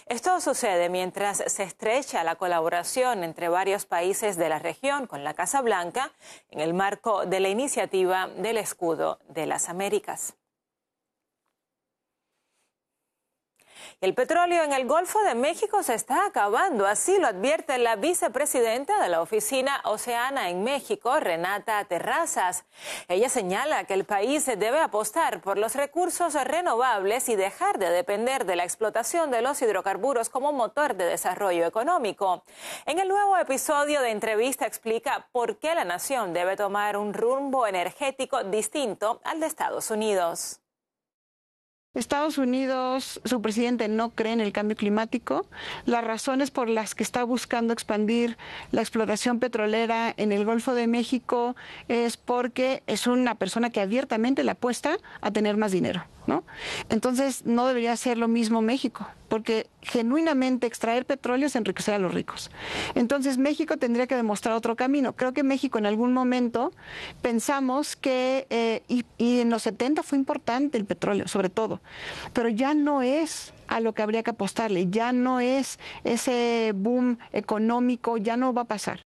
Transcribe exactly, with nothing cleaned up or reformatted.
Esto sucede mientras se estrecha la colaboración entre varios países de la región con la Casa Blanca en el marco de la iniciativa del Escudo de las Américas. El petróleo en el Golfo de México se está acabando, así lo advierte la vicepresidenta de la Oficina Oceana en México, Renata Terrazas. Ella señala que el país debe apostar por los recursos renovables y dejar de depender de la explotación de los hidrocarburos como motor de desarrollo económico. En el nuevo episodio de entrevista explica por qué la nación debe tomar un rumbo energético distinto al de Estados Unidos. Estados Unidos, su presidente no cree en el cambio climático. Las razones por las que está buscando expandir la explotación petrolera en el Golfo de México es porque es una persona que abiertamente le apuesta a tener más dinero, ¿no? Entonces no debería ser lo mismo México, porque genuinamente extraer petróleo es enriquecer a los ricos. Entonces México tendría que demostrar otro camino. Creo que México en algún momento pensamos que, eh, y, y en los setenta fue importante el petróleo, sobre todo, pero ya no es a lo que habría que apostarle, ya no es ese boom económico, ya no va a pasar.